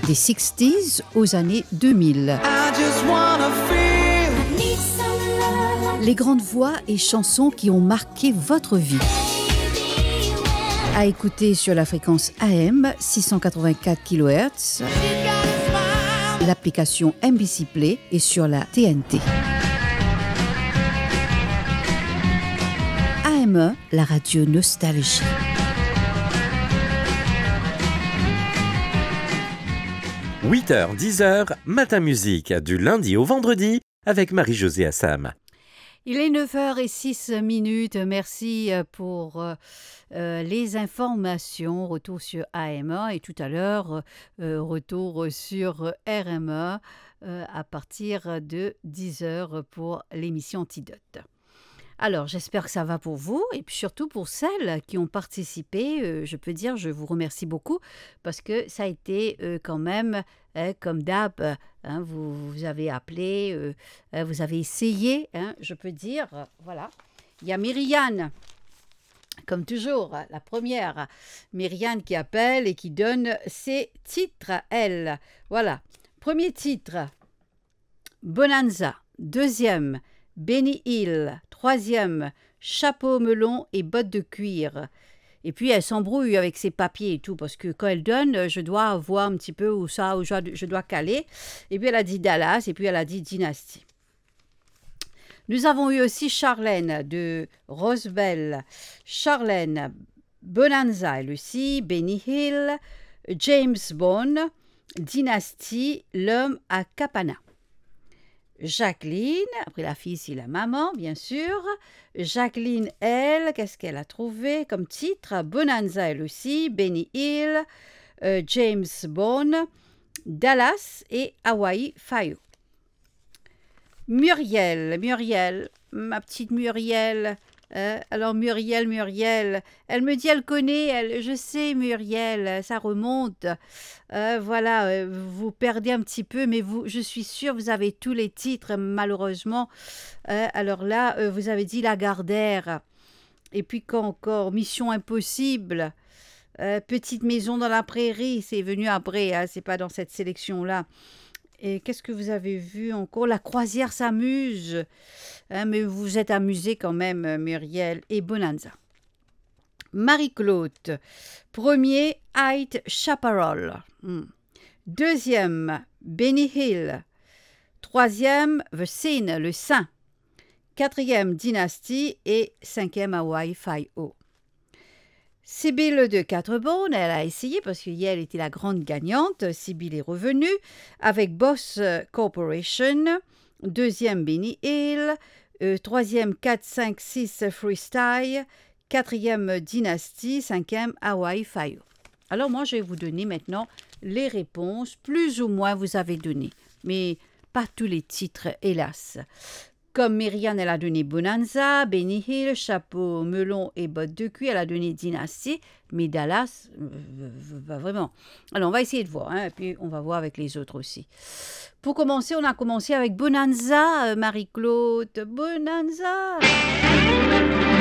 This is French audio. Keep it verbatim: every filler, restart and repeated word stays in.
des sixties aux années deux mille. Les grandes voix et chansons qui ont marqué votre vie. À écouter sur la fréquence A M six cent quatre-vingt-quatre kilohertz, l'application M B C Play et sur la T N T. A M E, la radio Nostalgie. huit heures, dix heures, Matin Musique, du lundi au vendredi, avec Marie-Josée Assam. Il est neuf heures zéro six minutes. Merci pour euh, les informations. Retour sur A M A et tout à l'heure, euh, retour sur R M A euh, à partir de dix heures pour l'émission Antidote. Alors, j'espère que ça va pour vous et puis surtout pour celles qui ont participé. Euh, je peux dire, je vous remercie beaucoup parce que ça a été euh, quand même, hein, comme d'hab, hein, vous, vous avez appelé, euh, hein, vous avez essayé, hein, je peux dire, euh, voilà. Il y a Myriane, comme toujours, la première, Myriane qui appelle et qui donne ses titres, elle. Voilà, premier titre, Bonanza. Deuxième, Benny Hill. Troisième, chapeau melon et bottes de cuir. Et puis, elle s'embrouille avec ses papiers et tout, parce que quand elle donne, je dois voir un petit peu où ça, où je dois caler. Et puis, elle a dit Dallas, et puis elle a dit Dynasty. Nous avons eu aussi Charlène de Rosebell. Charlène, Bonanza, elle aussi, Benny Hill, James Bond, Dynasty, l'homme à Capana. Jacqueline, après la fille, c'est la maman, bien sûr. Jacqueline, elle, qu'est-ce qu'elle a trouvé comme titre? Bonanza, elle aussi, Benny Hill, euh, James Bond, Dallas et Hawaii Five-O. Muriel, Muriel, ma petite Muriel. Euh, alors Muriel, Muriel, elle me dit, elle connaît, elle, je sais Muriel, ça remonte. Euh, voilà, euh, vous perdez un petit peu, mais vous, je suis sûre, vous avez tous les titres, malheureusement. Euh, alors là, euh, vous avez dit Lagardère. Et puis quand encore, Mission Impossible, euh, Petite Maison dans la Prairie, c'est venu après, hein, c'est pas dans cette sélection-là. Et qu'est-ce que vous avez vu encore? La croisière s'amuse. Hein, mais vous vous êtes amusé quand même, Muriel et Bonanza. Marie-Claude. Premier, Height Chaparral. Hmm. Deuxième, Benny Hill. Troisième, The Sin, le Saint. Quatrième, Dynasty. Et cinquième, Hawaii Five-O. Sibylle de Quatre-Beaunes, elle a essayé parce qu'elle était la grande gagnante. Sibylle est revenue avec Boss Corporation. Deuxième, Benny Hill. Euh, troisième, quatre, cinq, six, Freestyle. Quatrième, Dynasty. Cinquième, Hawaii Five-O. Alors moi, je vais vous donner maintenant les réponses. Plus ou moins, vous avez donné. Mais pas tous les titres, hélas. Comme Myriane, elle a donné Bonanza, Benny Hill, chapeau, melon et bottes de cuir, elle a donné Dynasty, mais Dallas, euh, pas vraiment. Alors, on va essayer de voir, hein, et puis on va voir avec les autres aussi. Pour commencer, on a commencé avec Bonanza, euh, Marie-Claude. Bonanza!